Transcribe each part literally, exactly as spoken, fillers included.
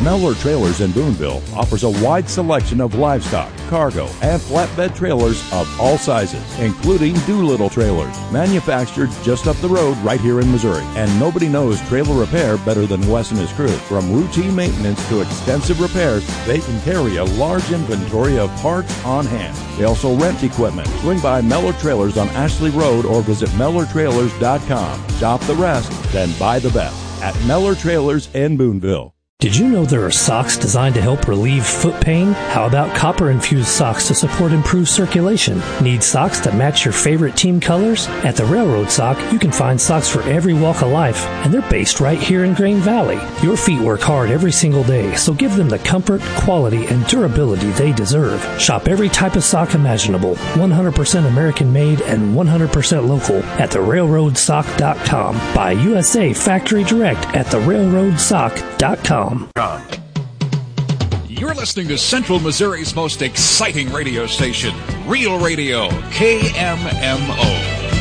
Mellor Trailers in Boonville offers a wide selection of livestock, cargo, and flatbed trailers of all sizes, including Doolittle trailers, manufactured just up the road right here in Missouri. And nobody knows trailer repair better than Wes and his crew. From routine maintenance to extensive repairs, they can carry a large inventory of parts on hand. They also rent equipment. Swing by Mellor Trailers on Ashley Road or visit Mellor Trailers dot com. Shop the rest, then buy the best at Mellor Trailers in Boonville. Did you know there are socks designed to help relieve foot pain? How about copper-infused socks to support improved circulation? Need socks to match your favorite team colors? At the Railroad Sock, you can find socks for every walk of life, and they're based right here in Grain Valley. Your feet work hard every single day, so give them the comfort, quality, and durability they deserve. Shop every type of sock imaginable, one hundred percent American-made and one hundred percent local at the railroad sock dot com. Buy U S A Factory Direct at the railroad sock dot com. You're listening to Central Missouri's most exciting radio station, Real Radio, K M M O.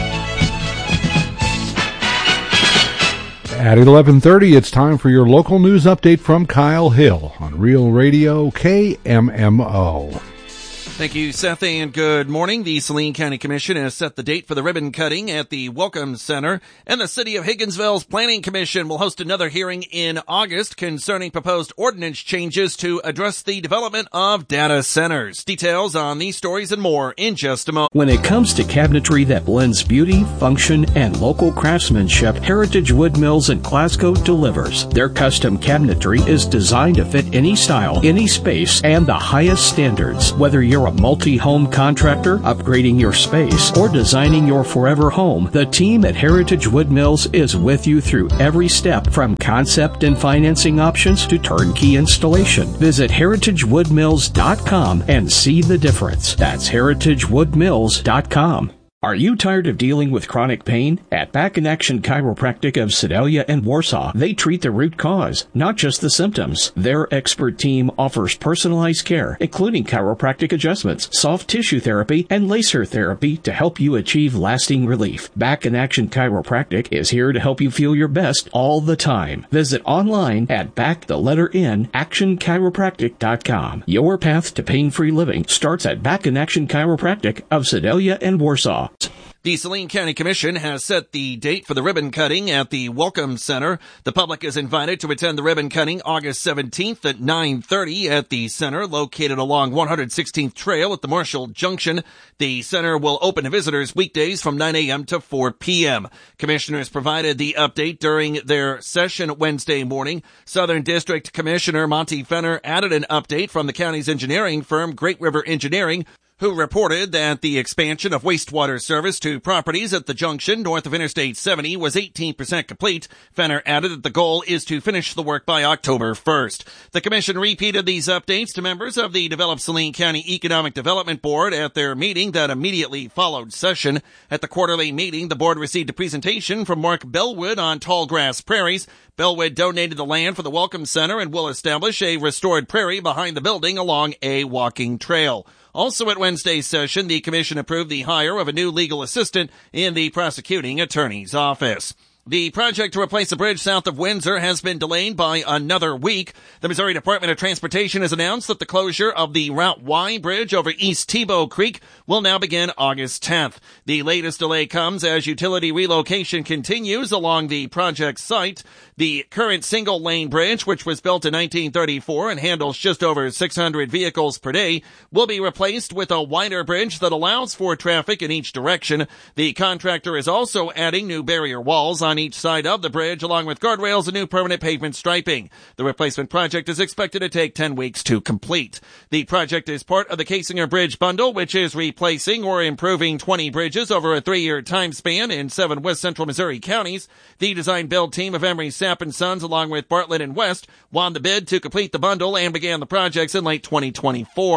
At eleven thirty, it's time for your local news update from Kyle Hill on Real Radio, K M M O. Thank you, Seth, and good morning. The Saline County Commission has set the date for the ribbon cutting at the Welcome Center, and the City of Higginsville's Planning Commission will host another hearing in August concerning proposed ordinance changes to address the development of data centers. Details on these stories and more in just a moment. When it comes to cabinetry that blends beauty, function, and local craftsmanship, Heritage Wood Mills in Glasgow delivers. Their custom cabinetry is designed to fit any style, any space, and the highest standards. Whether you're a multi-home contractor, upgrading your space, or designing your forever home, the team at Heritage Wood Mills is with you through every step, from concept and financing options to turnkey installation. Visit heritage wood mills dot com and see the difference. That's heritage wood mills dot com. Are you tired of dealing with chronic pain? At Back in Action Chiropractic of Sedalia and Warsaw, they treat the root cause, not just the symptoms. Their expert team offers personalized care, including chiropractic adjustments, soft tissue therapy, and laser therapy to help you achieve lasting relief. Back in Action Chiropractic is here to help you feel your best all the time. Visit online at back the letter in action chiropractic dot com. Your path to pain-free living starts at Back in Action Chiropractic of Sedalia and Warsaw. The Saline County Commission has set the date for the ribbon cutting at the Welcome Center. The public is invited to attend the ribbon cutting August seventeenth at nine thirty at the center, located along one hundred sixteenth Trail at the Marshall Junction. The center will open to visitors weekdays from nine a.m. to four p.m. Commissioners provided the update during their session Wednesday morning. Southern District Commissioner Monty Fenner added an update from the county's engineering firm, Great River Engineering, who reported that the expansion of wastewater service to properties at the junction north of Interstate seventy was eighteen percent complete. Fenner added that the goal is to finish the work by October first. The commission repeated these updates to members of the Develop Saline County Economic Development Board at their meeting that immediately followed session. At the quarterly meeting, the board received a presentation from Mark Bellwood on Tallgrass Prairies. Bellwood donated the land for the Welcome Center and will establish a restored prairie behind the building along a walking trail. Also at Wednesday's session, the commission approved the hire of a new legal assistant in the prosecuting attorney's office. The project to replace a bridge south of Windsor has been delayed by another week. The Missouri Department of Transportation has announced that the closure of the Route Y bridge over East Tebow Creek will now begin August tenth. The latest delay comes as utility relocation continues along the project site. The current single-lane bridge, which was built in nineteen thirty-four and handles just over six hundred vehicles per day, will be replaced with a wider bridge that allows for traffic in each direction. The contractor is also adding new barrier walls on each side of the bridge, along with guardrails and new permanent pavement striping. The replacement project is expected to take ten weeks to complete. The project is part of the Casinger Bridge Bundle, which is replacing or improving twenty bridges over a three-year time span in seven west central Missouri counties. The design-build team of Emery Sapp and Sons, along with Bartlett and West, won the bid to complete the bundle and began the projects in late twenty twenty-four.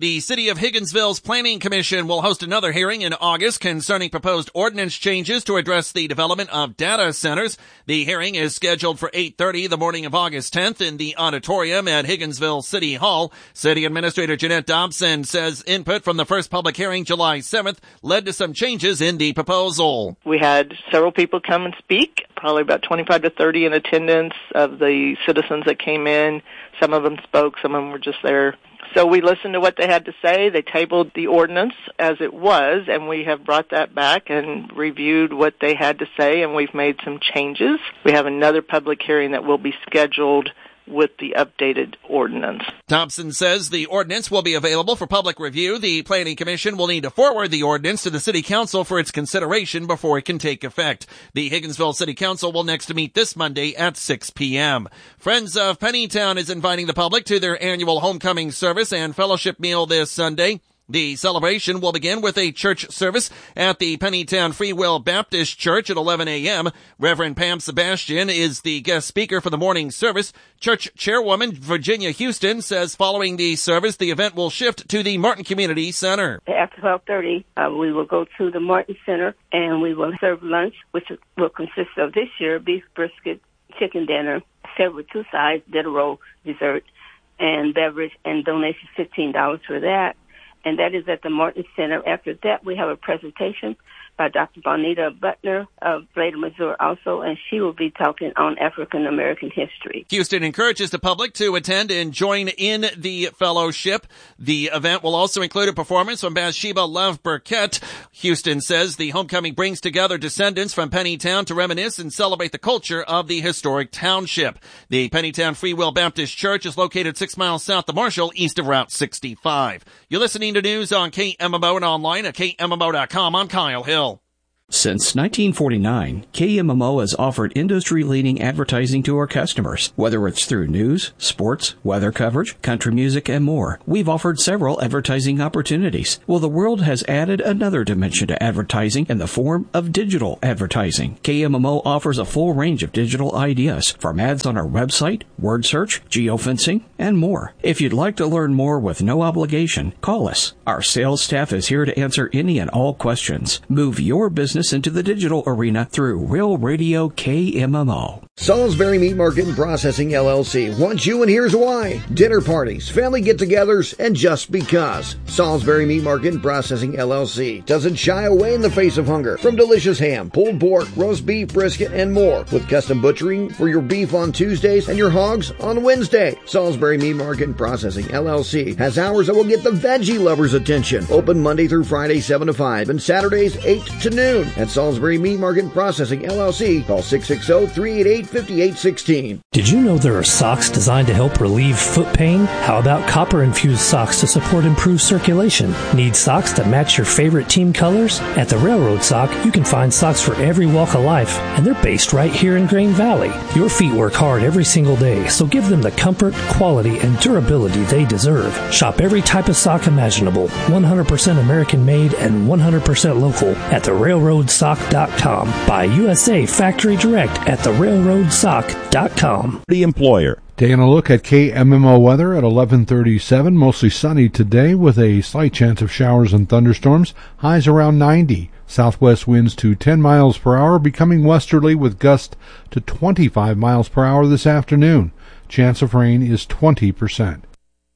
The City of Higginsville's Planning Commission will host another hearing in August concerning proposed ordinance changes to address the development of data centers. The hearing is scheduled for eight thirty the morning of August tenth in the auditorium at Higginsville City Hall. City Administrator Jeanette Dobson says input from the first public hearing July seventh led to some changes in the proposal. We had several people come and speak, probably about twenty-five to thirty in attendance of the citizens that came in. Some of them spoke, some of them were just there. So we listened to what they had to say. They tabled the ordinance as it was, and we have brought that back and reviewed what they had to say, and we've made some changes. We have another public hearing that will be scheduled with the updated ordinance. Thompson says the ordinance will be available for public review. The Planning Commission will need to forward the ordinance to the City Council for its consideration before it can take effect. The Higginsville City Council will next meet this Monday at six p.m. Friends of Pennytown is inviting the public to their annual homecoming service and fellowship meal this Sunday. The celebration will begin with a church service at the Pennytown Free Will Baptist Church at eleven a.m. Reverend Pam Sebastian is the guest speaker for the morning service. Church Chairwoman Virginia Houston says following the service, the event will shift to the Martin Community Center. After twelve thirty, uh, we will go to the Martin Center and we will serve lunch, which will consist of this year beef brisket, chicken dinner, served with two sides, dinner roll, dessert, and beverage, and donation fifteen dollars for that. And that is at the Martin Center. After that, we have a presentation by Doctor Bonita Butner of Bladen, Missouri also, and she will be talking on African-American history. Houston encourages the public to attend and join in the fellowship. The event will also include a performance from Bathsheba Love Burkett. Houston says the homecoming brings together descendants from Pennytown to reminisce and celebrate the culture of the historic township. The Pennytown Free Will Baptist Church is located six miles south of Marshall, east of Route sixty-five. You're listening to news on K M M O and online at K M M O dot com. I'm Kyle Hill. Since nineteen forty-nine, K M M O has offered industry-leading advertising to our customers. Whether it's through news, sports, weather coverage, country music, and more, we've offered several advertising opportunities. Well, the world has added another dimension to advertising in the form of digital advertising. K M M O offers a full range of digital ideas, from ads on our website, word search, geofencing, and more. If you'd like to learn more with no obligation, call us. Our sales staff is here to answer any and all questions. Move your business into the digital arena through Real Radio K M M O. Salisbury Meat Market and Processing L L C wants you, and here's why. Dinner parties, family get-togethers, and just because. Salisbury Meat Market and Processing L L C doesn't shy away in the face of hunger from delicious ham, pulled pork, roast beef, brisket, and more, with custom butchering for your beef on Tuesdays and your hogs on Wednesday. Salisbury Meat Market and Processing L L C has hours that will get the veggie lovers' attention. Open Monday through Friday, seven to five, and Saturdays, eight to noon. At Salisbury Meat Market and Processing L L C, call six six zero, three eight eight, five eight one six. Did you know there are socks designed to help relieve foot pain? How about copper-infused socks to support improved circulation? Need socks to match your favorite team colors? At the Railroad Sock, you can find socks for every walk of life, and they're based right here in Grain Valley. Your feet work hard every single day, so give them the comfort, quality, and durability they deserve. Shop every type of sock imaginable, one hundred percent American-made and one hundred percent local at the railroad sock dot com. Buy U S A factory direct at the railroad sock dot com. The employer. Taking a look at K M M O weather at eleven thirty-seven. Mostly sunny today with a slight chance of showers and thunderstorms. Highs around ninety. Southwest winds to ten miles per hour, becoming westerly with gusts to twenty-five miles per hour this afternoon. Chance of rain is twenty percent.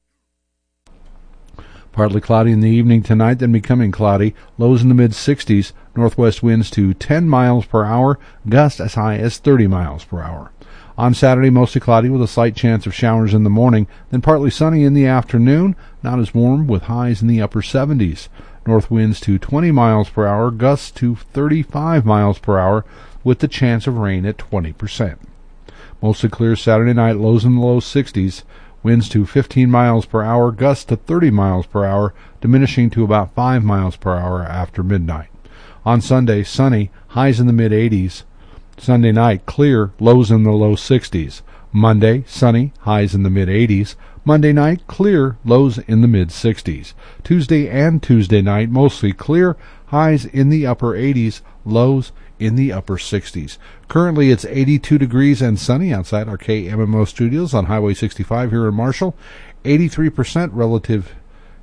Partly cloudy in the evening tonight, then becoming cloudy. Lows in the mid-sixties. Northwest winds to ten miles per hour. Gusts as high as thirty miles per hour. On Saturday, mostly cloudy with a slight chance of showers in the morning, then partly sunny in the afternoon. Not as warm with highs in the upper seventies. North winds to twenty miles per hour. Gusts to thirty-five miles per hour with the chance of rain at twenty percent. Mostly clear Saturday night. Lows in the low sixties. Winds to fifteen miles per hour, gusts to thirty miles per hour, diminishing to about five miles per hour after midnight. On Sunday, sunny, highs in the mid-eighties. Sunday night, clear, lows in the low sixties. Monday, sunny, highs in the mid-eighties. Monday night, clear, lows in the mid-sixties. Tuesday and Tuesday night, mostly clear, highs in the upper eighties, lows in the upper sixties. Currently, it's eighty-two degrees and sunny outside our K M M O studios on Highway sixty-five here in Marshall. eighty-three percent relative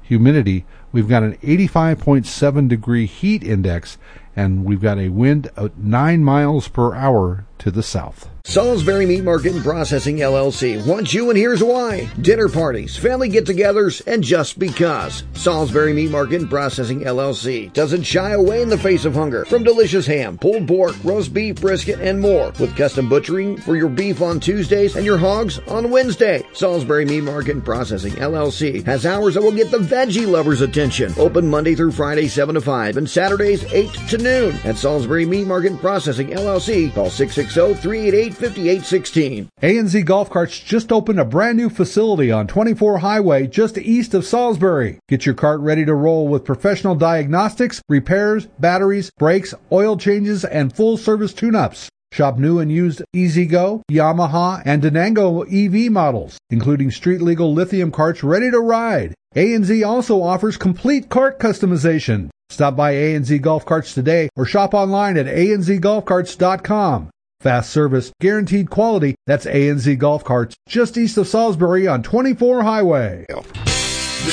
humidity. We've got an eighty-five point seven degree heat index, and we've got a wind of nine miles per hour to the south. Salisbury Meat Market and Processing L L C wants you, and here's why. Dinner parties, family get-togethers, and just because. Salisbury Meat Market and Processing L L C doesn't shy away in the face of hunger. From delicious ham, pulled pork, roast beef, brisket, and more. With custom butchering for your beef on Tuesdays and your hogs on Wednesday. Salisbury Meat Market and Processing L L C has hours that will get the veggie lovers' attention. Open Monday through Friday, seven to five, and Saturdays, eight to noon. At Salisbury Meat Market and Processing L L C, call six six zero, three eight eight, five eight one six. A N Z Golf Carts just opened a brand new facility on twenty-four Highway just east of Salisbury. Get your cart ready to roll with professional diagnostics, repairs, batteries, brakes, oil changes, and full-service tune-ups. Shop new and used E-Z-Go, Yamaha, and Denango E V models, including street-legal lithium carts ready to ride. A N Z also offers complete cart customization. Stop by A N Z Golf Carts today or shop online at a n z golf carts dot com. Fast service, guaranteed quality. That's A N Z Golf Carts, just east of Salisbury on twenty-four Highway.